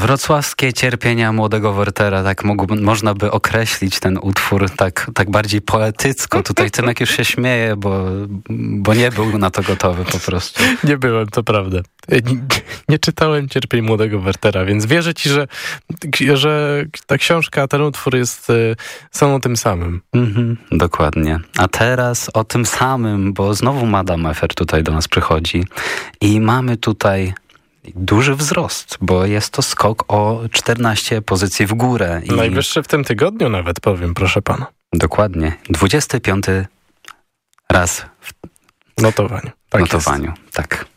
Wrocławskie cierpienia młodego Wertera, tak można by określić ten utwór tak bardziej poetycko. Tutaj Tymek już się śmieje, bo nie był na to gotowy po prostu. Nie byłem, to prawda. Nie czytałem Cierpień młodego Wertera, więc wierzę ci, że ta książka, ten utwór są o tym samym. Dokładnie. A teraz o tym samym, bo znowu Madame Efer tutaj do nas przychodzi i mamy tutaj duży wzrost, bo jest to skok o 14 pozycji w górę. Najwyższy w tym tygodniu nawet, powiem, proszę pana. Dokładnie. 25 raz w notowaniu. Tak.